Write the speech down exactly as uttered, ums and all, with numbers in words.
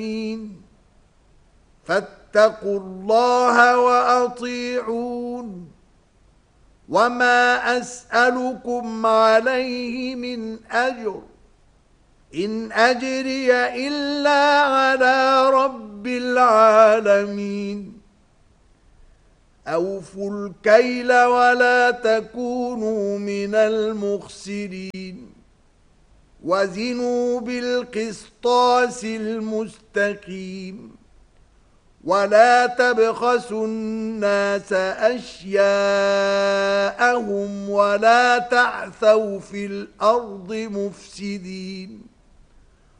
فاتقوا الله وأطيعون وما أسألكم عليه من أجر إن أجري إلا على رب العالمين أوفوا الكيل ولا تكونوا من المخسرين وزنوا بالقسطاس المستقيم ولا تبخسوا الناس أشياءهم ولا تعثوا في الأرض مفسدين